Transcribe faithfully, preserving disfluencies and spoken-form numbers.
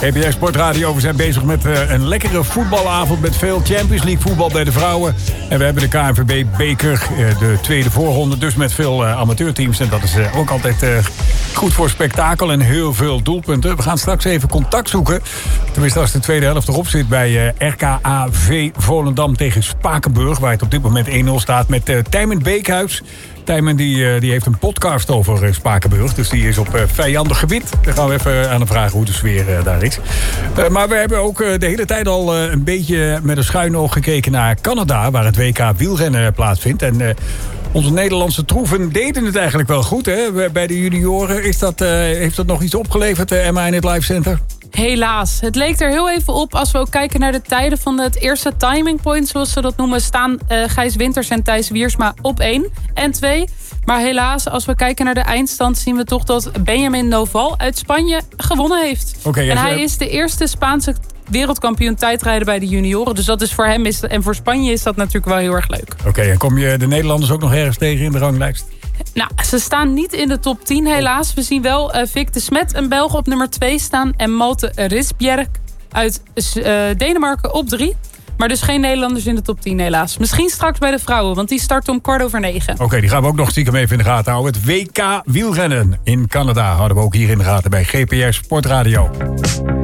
G P S Sportradio, we zijn bezig met uh, een lekkere voetbalavond met veel Champions League voetbal bij de vrouwen. En we hebben de K N V B-beker, uh, de tweede voorronde, dus met veel uh, amateurteams. En dat is uh, ook altijd uh, goed voor spektakel en heel veel doelpunten. We gaan straks even contact zoeken. Tenminste, als de tweede helft erop zit bij uh, R K A V Volendam tegen Spakenburg, waar het op dit moment één nul staat met uh, Tijmen Beekhuis. Tijmen die, die heeft een podcast over Spakenburg. Dus die is op uh, vijandig gebied. Dan gaan we even aan hem vragen hoe de sfeer uh, daar is. Uh, maar we hebben ook uh, de hele tijd al uh, een beetje met een schuin oog gekeken naar Canada, waar het W K wielrennen plaatsvindt. En uh, onze Nederlandse troeven deden het eigenlijk wel goed, hè? Bij de junioren. Is dat, uh, heeft dat nog iets opgeleverd, uh, Emma, in het Live Center? Helaas. Het leek er heel even op. Als we ook kijken naar de tijden van het eerste timing point, zoals ze dat noemen, staan uh, Gijs Winters en Thijs Wiersma op één en twee. Maar helaas, als we kijken naar de eindstand, zien we toch dat Benjamin Noval uit Spanje gewonnen heeft. Okay, en hij is de eerste Spaanse wereldkampioen tijdrijden bij de junioren. Dus dat is voor hem is, en voor Spanje is dat natuurlijk wel heel erg leuk. Oké, okay, en kom je de Nederlanders ook nog ergens tegen in de ranglijst? Nou, ze staan niet in de top tien helaas. We zien wel uh, Vic de Smet, een Belg, op nummer twee staan. En Malte Risbjerg uit uh, Denemarken op drie. Maar dus geen Nederlanders in de top tien helaas. Misschien straks bij de vrouwen, want die starten om kwart over negen. Oké, okay, die gaan we ook nog stiekem even in de gaten houden. Het W K wielrennen in Canada houden we ook hier in de gaten bij G P S Sportradio.